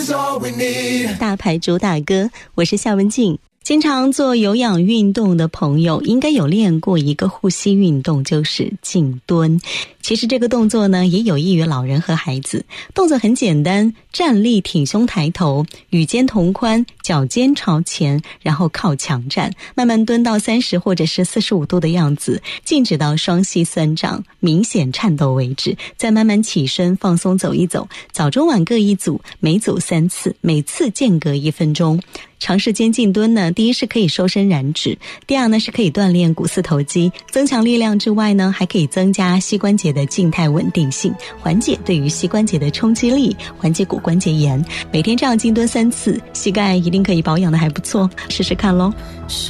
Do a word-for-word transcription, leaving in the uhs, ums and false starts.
is all we need。 大牌主打歌，我是夏文静。经常做有氧运动的朋友应该有练过一个呼吸运动，就是静蹲。其实这个动作呢也有益于老人和孩子。动作很简单，站立挺胸抬头，与肩同宽，脚尖朝前，然后靠墙站，慢慢蹲到三十或者是四十五度的样子，静止到双膝酸胀明显颤抖为止，再慢慢起身放松走一走，早中晚各一组，每组三次，每次间隔一分钟。长时间静蹲呢，第一是可以瘦身燃脂，第二呢是可以锻炼股四头肌，增强力量之外呢，还可以增加膝关节的静态稳定性，缓解对于膝关节的冲击力，缓解骨关节炎。每天这样静蹲三次，膝盖一定可以保养的还不错，试试看咯。 是